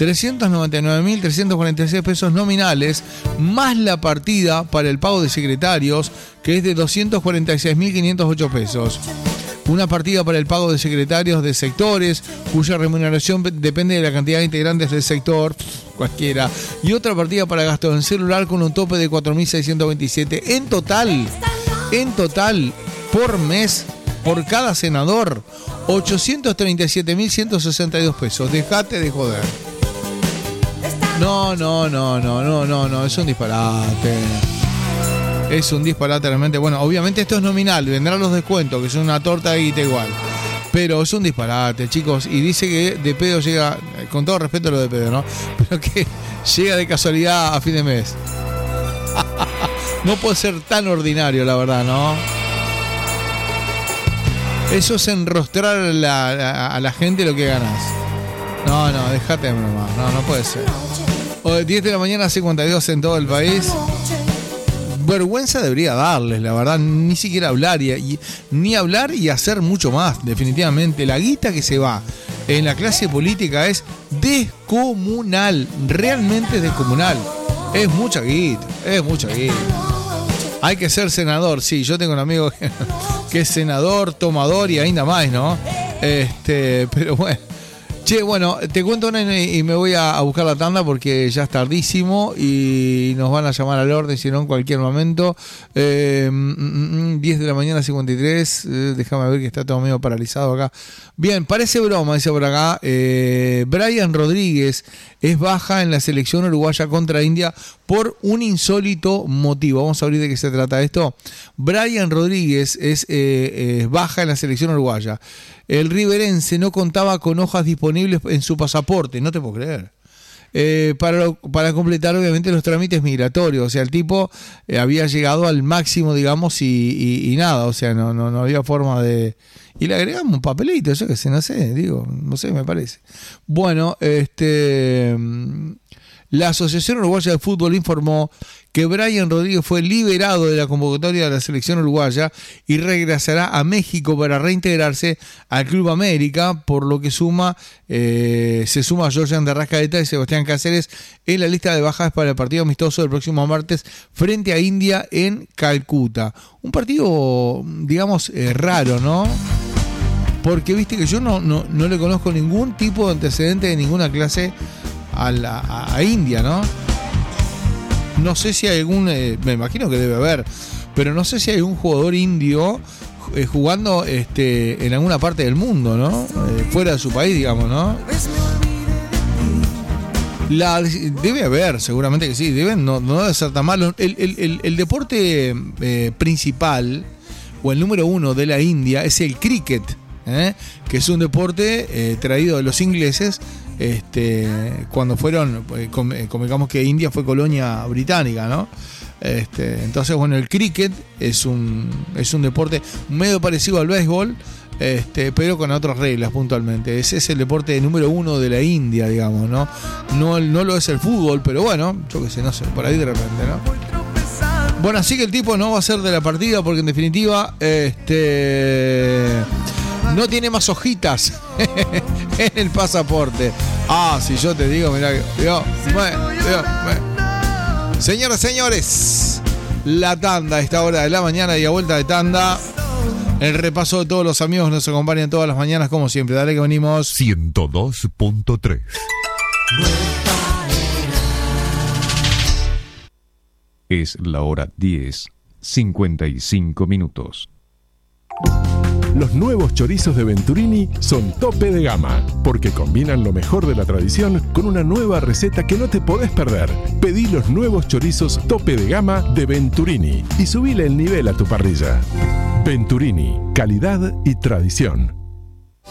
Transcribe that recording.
399.346 pesos nominales, más la partida para el pago de secretarios, que es de 246.508 pesos. Una partida para el pago de secretarios de sectores, cuya remuneración depende de la cantidad de integrantes del sector, cualquiera. Y otra partida para gasto en celular con un tope de 4.627. En total, por mes, por cada senador, 837.162 pesos. Dejate de joder. No, es un disparate. Es un disparate realmente. Bueno, obviamente esto es nominal, vendrán los descuentos, que son una torta de guita igual. Pero es un disparate, chicos. Y dice que de pedo llega, con todo respeto a lo de pedo, ¿no? Pero que llega de casualidad a fin de mes. No puede ser tan ordinario, la verdad, ¿no? Eso es enrostrar a la gente lo que ganas. No, déjate de broma. No puede ser. 10 de la mañana, 52 en todo el país. Vergüenza debería darles, la verdad, ni siquiera hablar ni hablar y hacer mucho más, definitivamente. La guita que se va en la clase política es descomunal, realmente descomunal. Es mucha guita. Hay que ser senador, sí, yo tengo un amigo que es senador, tomador y ahí nada más, ¿no? Pero bueno. Che, bueno, te cuento una y me voy a buscar la tanda porque ya es tardísimo y nos van a llamar al orden, si no, en cualquier momento. 10 de la mañana, 53. Déjame ver que está todo medio paralizado acá. Bien, parece broma, dice por acá. Brian Rodríguez es baja en la selección uruguaya contra India por un insólito motivo. Vamos a abrir de qué se trata esto. Brian Rodríguez es baja en la selección uruguaya. El riverense no contaba con hojas disponibles en su pasaporte, no te puedo creer. Para completar obviamente los trámites migratorios, o sea, el tipo había llegado al máximo, digamos, y nada, o sea, no había forma de... Y le agregamos un papelito, yo que sé, no sé, me parece. Bueno, la Asociación Uruguaya de Fútbol informó que Brian Rodríguez fue liberado de la convocatoria de la selección uruguaya y regresará a México para reintegrarse al Club América, por lo que se suma Georgian de Arrascaeta y Sebastián Cáceres en la lista de bajas para el partido amistoso del próximo martes frente a India en Calcuta. Un partido, digamos, raro, ¿no? Porque viste que yo no le conozco ningún tipo de antecedente de ninguna clase a India, ¿no? No sé si hay algún, me imagino que debe haber, pero no sé si hay un jugador indio jugando en alguna parte del mundo, ¿no? Fuera de su país, digamos, ¿no? Debe haber, seguramente que sí, no debe ser tan malo. El deporte principal, o el número uno de la India, es el cricket, que es un deporte traído de los ingleses, cuando fueron, digamos que India fue colonia británica, ¿no? Entonces, bueno, el cricket es un deporte medio parecido al béisbol, pero con otras reglas puntualmente. Ese es el deporte número uno de la India, digamos, ¿no? No lo es el fútbol, pero bueno, yo qué sé, no sé, por ahí de repente, ¿no? Bueno, así que el tipo no va a ser de la partida porque en definitiva, no tiene más hojitas en el pasaporte. Si yo te digo, mirá, Señoras, señores, la tanda a esta hora de la mañana y a vuelta de tanda, el repaso de todos los amigos que nos acompañan todas las mañanas, como siempre. Dale que venimos. 102.3. Es la hora 10:55 minutos. Los nuevos chorizos de Venturini son tope de gama, porque combinan lo mejor de la tradición con una nueva receta que no te podés perder. Pedí los nuevos chorizos tope de gama de Venturini y subile el nivel a tu parrilla. Venturini, calidad y tradición.